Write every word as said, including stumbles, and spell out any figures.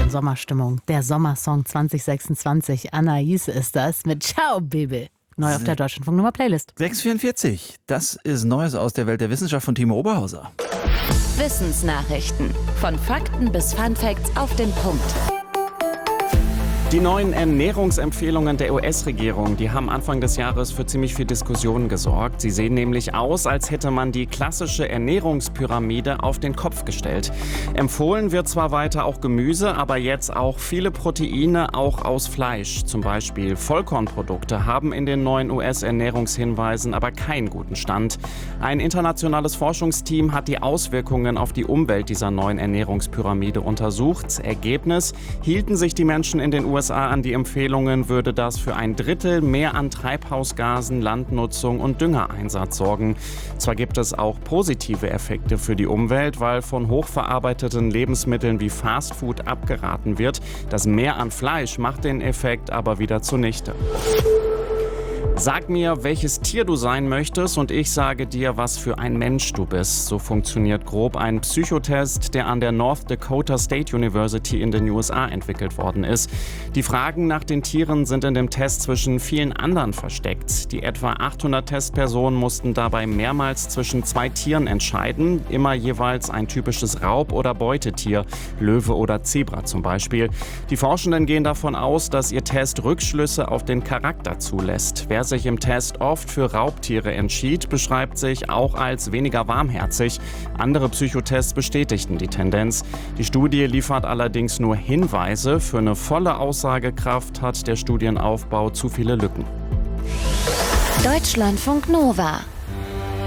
in Sommerstimmung. Der Sommersong zwanzig sechsundzwanzig. Anais ist das mit Ciao, Baby. Neu auf der Deutschlandfunk-Nummer Playlist. sechs vierundvierzig. Das ist Neues aus der Welt der Wissenschaft von Timo Oberhauser. Wissensnachrichten. Von Fakten bis Funfacts auf den Punkt. Die neuen Ernährungsempfehlungen der U S-Regierung, die haben Anfang des Jahres für ziemlich viel Diskussion gesorgt. Sie sehen nämlich aus, als hätte man die klassische Ernährungspyramide auf den Kopf gestellt. Empfohlen wird zwar weiter auch Gemüse, aber jetzt auch viele Proteine, auch aus Fleisch. Zum Beispiel Vollkornprodukte haben in den neuen U S-Ernährungshinweisen aber keinen guten Stand. Ein internationales Forschungsteam hat die Auswirkungen auf die Umwelt dieser neuen Ernährungspyramide untersucht. Ergebnis: hielten sich die Menschen in den U S A an die Empfehlungen, würde das für ein Drittel mehr an Treibhausgasen, Landnutzung und Düngereinsatz sorgen. Zwar gibt es auch positive Effekte für die Umwelt, weil von hochverarbeiteten Lebensmitteln wie Fastfood abgeraten wird. Das Mehr an Fleisch macht den Effekt aber wieder zunichte. Sag mir, welches Tier du sein möchtest und ich sage dir, was für ein Mensch du bist. So funktioniert grob ein Psychotest, der an der North Dakota State University in den U S A entwickelt worden ist. Die Fragen nach den Tieren sind in dem Test zwischen vielen anderen versteckt. Die etwa achthundert Testpersonen mussten dabei mehrmals zwischen zwei Tieren entscheiden, immer jeweils ein typisches Raub- oder Beutetier, Löwe oder Zebra zum Beispiel. Die Forschenden gehen davon aus, dass ihr Test Rückschlüsse auf den Charakter zulässt. Wer sich im Test oft für Raubtiere entschied, beschreibt sich auch als weniger warmherzig. Andere Psychotests bestätigten die Tendenz. Die Studie liefert allerdings nur Hinweise. Für eine volle Aussagekraft hat der Studienaufbau zu viele Lücken. Deutschlandfunk Nova